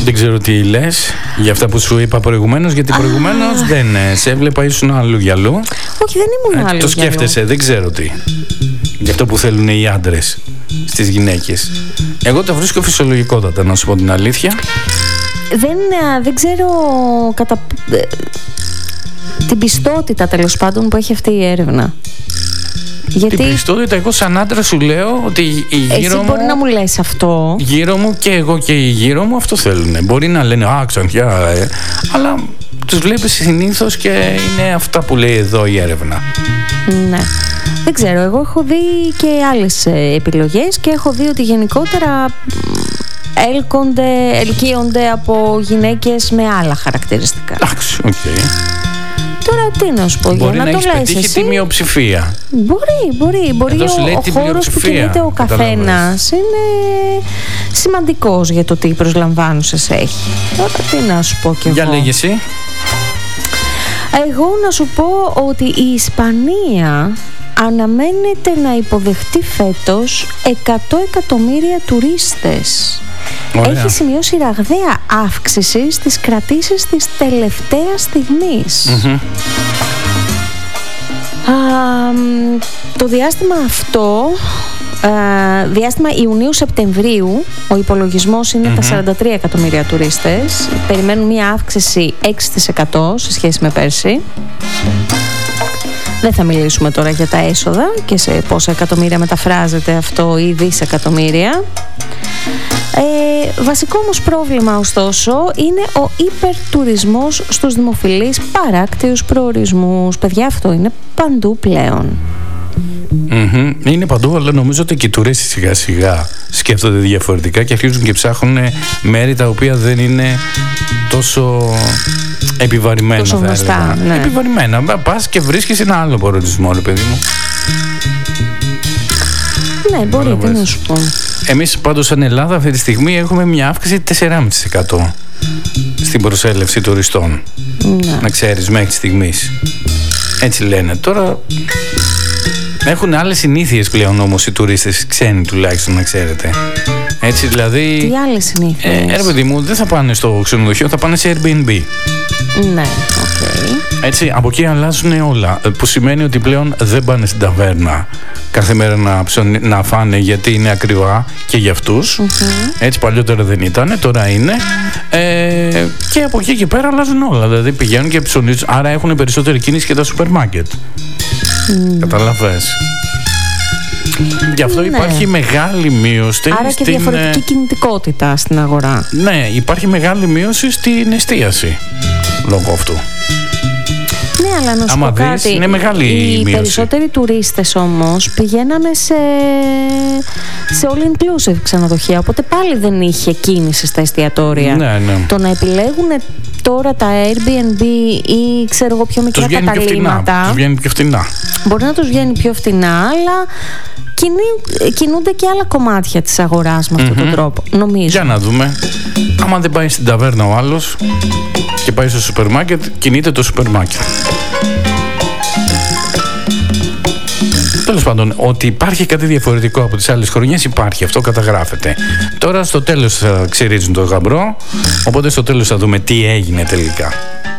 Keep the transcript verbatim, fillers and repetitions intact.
Δεν ξέρω τι λες για αυτά που σου είπα προηγουμένως, γιατί προηγουμένως δεν σε έβλεπα, ήσουν αλλού για αλλού. Όχι, δεν ήμουν αλλού. Το σκέφτεσαι, δεν ξέρω τι. Για αυτό που θέλουν οι άντρες στις γυναίκες. Εγώ το βρίσκω φυσιολογικότατα, να σου πω την αλήθεια. Δεν, δεν ξέρω κατά την πιστότητα, τέλος πάντων, που έχει αυτή η έρευνα. Γιατί την πιστότητα, εγώ σαν άντρα σου λέω ότι η γύρω εσύ μου... μπορεί να μου λες αυτό. Γύρω μου και εγώ και οι γύρω μου αυτό θέλουν. Μπορεί να λένε «Α, ξανθιά», ε, αλλά τους βλέπεις συνήθως και είναι αυτά που λέει εδώ η έρευνα. Ναι. Δεν ξέρω, εγώ έχω δει και άλλες επιλογές και έχω δει ότι γενικότερα έλκονται, ελκύονται από γυναίκες με άλλα χαρακτηριστικά. Εντάξει, οκ. Okay. Τώρα τι να σου πω, μπορεί για να, να το λες πετύχει εσύ. Τη μειοψηφία. Μπορεί, μπορεί, μπορεί. Εδώ σου λέει ο, ο χώρος που κινείται ο καθένας είναι σημαντικός για το τι προσλαμβάνουσες έχει. Τώρα τι να σου πω κι εγώ. Για λέγε εσύ. Εγώ να σου πω ότι η Ισπανία αναμένεται να υποδεχτεί φέτος εκατό εκατομμύρια τουρίστες. Ωραία. Έχει σημειώσει ραγδαία αύξηση στις κρατήσεις της τελευταίας στιγμής. Mm-hmm. Α, το διάστημα αυτό, α, διάστημα Ιουνίου-Σεπτεμβρίου, ο υπολογισμός είναι mm-hmm. τα σαράντα τρία εκατομμύρια τουρίστες. Περιμένουν μια αύξηση έξι τοις εκατό σε σχέση με πέρσι. Δεν θα μιλήσουμε τώρα για τα έσοδα και σε πόσα εκατομμύρια μεταφράζεται αυτό ή δισεκατομμύρια. Ε, βασικό όμως πρόβλημα ωστόσο είναι ο υπερτουρισμός στους δημοφιλείς παράκτιους προορισμούς. Παιδιά, αυτό είναι παντού πλέον. Mm-hmm. Είναι παντού, αλλά νομίζω ότι και οι τουρίστες σιγά σιγά σκέφτονται διαφορετικά και αρχίζουν και ψάχνουν μέρη τα οποία δεν είναι τόσο επιβαρημένα. Τόσο γνωστά, ναι. Επιβαρημένα. Πας και βρίσκεις ένα άλλο προορισμό, ρε παιδί μου. Ναι, μπορεί, τι να σου πω. Εμείς πάντως σαν Ελλάδα αυτή τη στιγμή έχουμε μια αύξηση τέσσερα κόμμα πέντε τοις εκατό στην προσέλευση τουριστών. Ναι. Να ξέρεις, μέχρι στιγμής. Έτσι λένε. Τώρα έχουν άλλες συνήθειες πλέον όμως οι τουρίστες, ξένοι τουλάχιστον, να ξέρετε. Έτσι δηλαδή. Τι άλλες συνήθειες? Ε, ρε παιδί μου, δεν θα πάνε στο ξενοδοχείο, θα πάνε σε Airbnb. Ναι, οκ. Okay. Έτσι, από εκεί αλλάζουν όλα. Που σημαίνει ότι πλέον δεν πάνε στην ταβέρνα κάθε μέρα να, ψωνι, να φάνε, γιατί είναι ακριβά και για αυτούς. Mm-hmm. Έτσι, παλιότερα δεν ήταν, τώρα είναι. Ε, και από εκεί και πέρα αλλάζουν όλα. Δηλαδή πηγαίνουν και ψωνίζουν. Άρα έχουν περισσότερη κίνηση και τα σούπερ μάρκετ. Mm. Καταλαβες. Γι' αυτό ναι. υπάρχει μεγάλη μείωση. Άρα και στην... διαφορετική κινητικότητα στην αγορά. Ναι, υπάρχει μεγάλη μείωση στην εστίαση λόγω αυτού. Ναι, αλλά να σου Άμα πω δεις, κάτι, είναι μεγάλη η οι μείωση. περισσότεροι τουρίστες όμως πηγαίνανε σε, σε all inclusive ξενοδοχεία, οπότε πάλι δεν είχε κίνηση στα εστιατόρια. Ναι, ναι. Το να επιλέγουν τώρα τα Airbnb ή ξέρω εγώ πιο μικρά καταλήμματα, τους βγαίνει πιο φτηνά. Μπορεί να τους βγαίνει πιο φτηνά, αλλά κινεί, κινούνται και άλλα κομμάτια της αγοράς με αυτόν mm-hmm. τον τρόπο, νομίζω. Για να δούμε. Άμα δεν πάει στην ταβέρνα ο άλλος και πάει στο σούπερ μάρκετ, κινείται το σούπερ μάρκετ. Τέλος πάντων, ότι υπάρχει κάτι διαφορετικό από τις άλλες χρονιές υπάρχει, αυτό καταγράφεται. Τώρα στο τέλος θα ξυρίζουν το γαμπρό, οπότε στο τέλος θα δούμε τι έγινε τελικά.